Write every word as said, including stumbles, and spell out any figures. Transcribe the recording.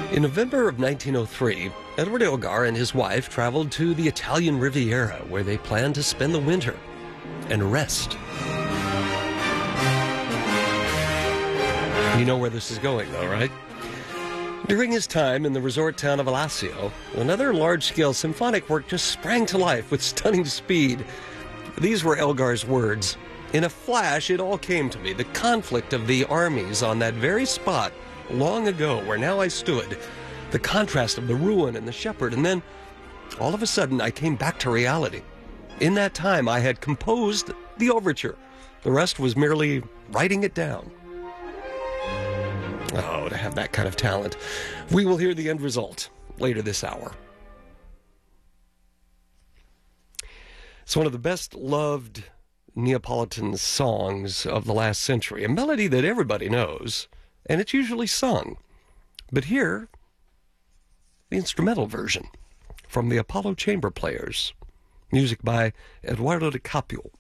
In November of nineteen oh three, Edward Elgar and his wife traveled to the Italian Riviera, where they planned to spend the winter and rest. You know where this is going, though, right? During his time in the resort town of Alassio, another large-scale symphonic work just sprang to life with stunning speed. These were Elgar's words. In a flash, it all came to me, the conflict of the armies on that very spot long ago where now I stood, the contrast of the ruin and the shepherd, and then all of a sudden I came back to reality. In that time, I had composed the overture. The rest was merely writing it down. Oh, to have that kind of talent. We will hear the end result later this hour. It's one of the best loved Neapolitan songs of the last century, a melody that everybody knows, and it's usually sung. But here, the instrumental version from the Apollo Chamber Players, music by Eduardo Di Capua.